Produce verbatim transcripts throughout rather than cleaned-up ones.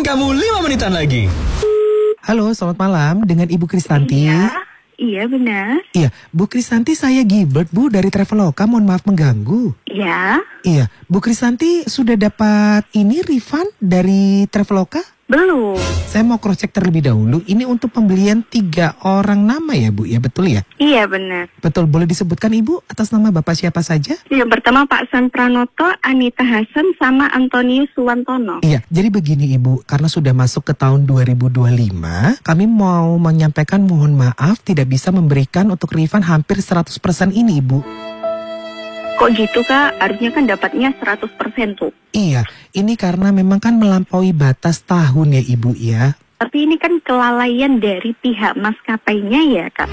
kamu lima menitan lagi. Halo, selamat malam dengan Ibu Kristanti. Iya, iya benar. Iya, Bu Kristanti, saya Gilbert, Bu, dari Traveloka. Mohon maaf mengganggu. Iya. Iya, Bu Kristanti sudah dapat ini refund dari Traveloka? Belum. Saya mau cross check terlebih dahulu. Ini untuk pembelian tiga orang nama ya, Bu? Ya, betul ya? Iya benar. Betul, boleh disebutkan Ibu atas nama Bapak siapa saja? Yang pertama Pak San Pranoto, Anita Hasan, sama Antonius Suwantono. Iya, jadi begini Ibu, karena sudah masuk ke tahun dua ribu dua puluh lima, kami mau menyampaikan mohon maaf tidak bisa memberikan untuk refund hampir seratus persen ini Ibu. Kok gitu Kak? Harusnya kan dapatnya seratus persen tuh. Iya, ini karena memang kan melampaui batas tahun ya Ibu ya. Tapi ini kan kelalaian dari pihak maskapainya ya Kak?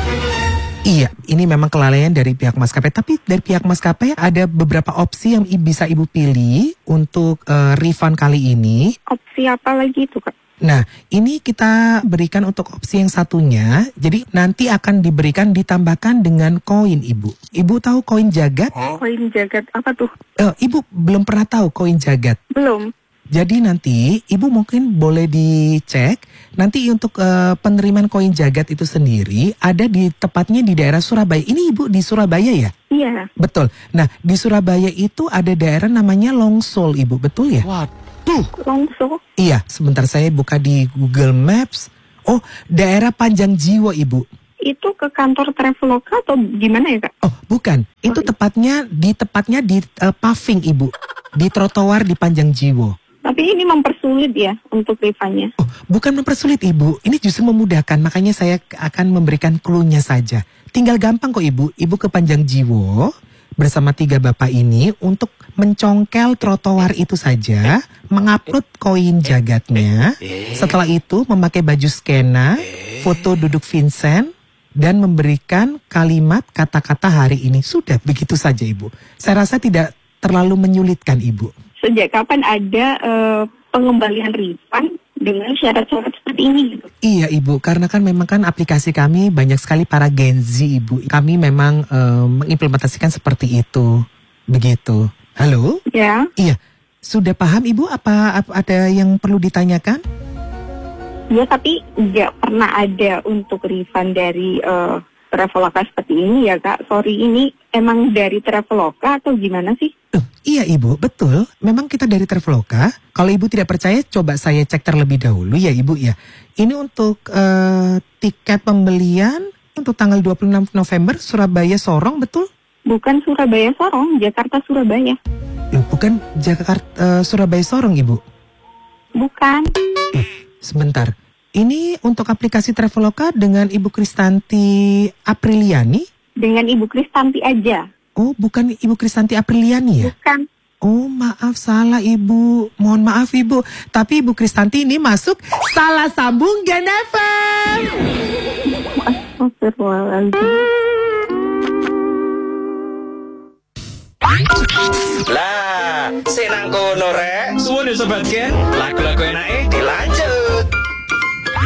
Iya, ini memang kelalaian dari pihak maskapai. Tapi dari pihak maskapai ada beberapa opsi yang i- bisa Ibu pilih untuk uh, refund kali ini. Opsi apa lagi itu Kak? Nah, ini kita berikan untuk opsi yang satunya. Jadi nanti akan diberikan ditambahkan dengan koin Ibu. Ibu tahu koin jagat? Koin jagat apa tuh? Eh, Ibu belum pernah tahu koin jagat. Belum. Jadi nanti Ibu mungkin boleh dicek. Nanti untuk uh, penerimaan koin jagat itu sendiri ada di tepatnya di daerah Surabaya. Ini Ibu di Surabaya ya? Iya. Betul. Nah, di Surabaya itu ada daerah namanya Longsol Ibu, betul ya? Tuh, Langsung. Iya, sebentar saya buka di Google Maps. Oh, daerah Panjang Jiwo Ibu. Itu ke kantor Traveloka atau gimana ya Kak? Oh, bukan. Itu tepatnya di tepatnya di uh, paving Ibu. Di trotoar di Panjang Jiwo. Tapi ini mempersulit ya untuk refundnya. Oh, bukan mempersulit Ibu. Ini justru memudahkan. Makanya saya akan memberikan clue-nya saja. Tinggal gampang kok Ibu. Ibu ke Panjang Jiwo bersama tiga bapak ini untuk mencongkel trotoar itu saja, mengupload koin jagatnya. Setelah itu memakai baju skena, foto duduk Vincent, dan memberikan kalimat kata-kata hari ini. Sudah, begitu saja Ibu. Saya rasa tidak terlalu menyulitkan Ibu. Sejak kapan ada uh, pengembalian refund dengan syarat-syarat seperti ini gitu? Iya Ibu, karena kan memang kan aplikasi kami banyak sekali para Gen Z Ibu. Kami memang uh, mengimplementasikan seperti itu. Begitu. Halo? Ya. Iya. Sudah paham Ibu apa, apa ada yang perlu ditanyakan? Ya, tapi nggak pernah ada untuk refund dari uh, Traveloka seperti ini ya Kak. Sorry, ini emang dari Traveloka atau gimana sih? Uh, iya Ibu, betul. Memang kita dari Traveloka. Kalau Ibu tidak percaya, coba saya cek terlebih dahulu ya Ibu ya. Ini untuk uh, tiket pembelian untuk tanggal dua puluh enam November Surabaya Sorong, betul? Bukan Surabaya Sorong, Jakarta Surabaya. Loh, bukan Jakarta uh, Surabaya Sorong Ibu. Bukan. Uh, sebentar. Ini untuk aplikasi Traveloka dengan Ibu Kristanti Apriliani? Dengan Ibu Kristanti aja. Oh, bukan Ibu Kristanti Apriliani ya? Bukan. Oh, maaf, salah Ibu. Mohon maaf Ibu. Tapi Ibu Kristanti ini masuk salah sambung Gen F M. Astagfirullahaladzim. lah, senang kono rek. Suwun ya sobat Gen. Lagu-lagu enake dilanjut.